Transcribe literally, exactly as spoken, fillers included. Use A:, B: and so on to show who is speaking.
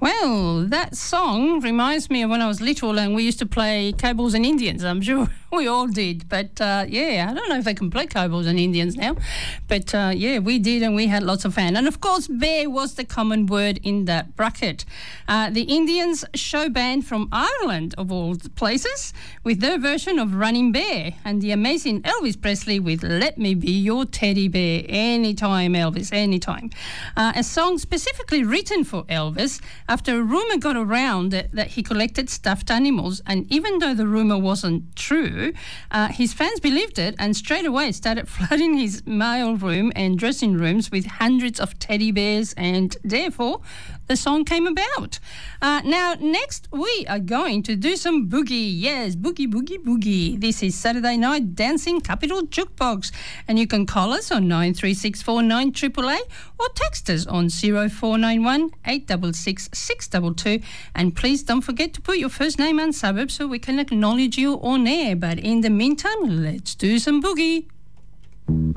A: Well, that song reminds me of when I was little and we used to play Cowboys and Indians. I'm sure we all did. But, uh, yeah, I don't know if they can play Cowboys and Indians now. But, uh, yeah, we did and we had lots of fun. And, of course, bear was the common word in that bracket. Uh, the Indians show band from Ireland, of all places, with their version of Running Bear, and the amazing Elvis Presley with Let Me Be Your Teddy Bear. Anytime, Elvis, anytime. Uh, a song specifically written for Elvis after a rumour got around that, that he collected stuffed animals, and even though the rumour wasn't true, uh, his fans believed it and straight away started flooding his mail room and dressing rooms with hundreds of teddy bears, and therefore the song came about. Uh, now, next we are going to do some boogie. Yes, boogie, boogie, boogie. This is Saturday Night Dancing Capital Jukebox, and you can call us on nine three six four nine eight eight eight or text us on zero four nine one eight six six six two two, and please don't forget to put your first name and suburb so we can acknowledge you on air. But in the meantime, let's do some boogie.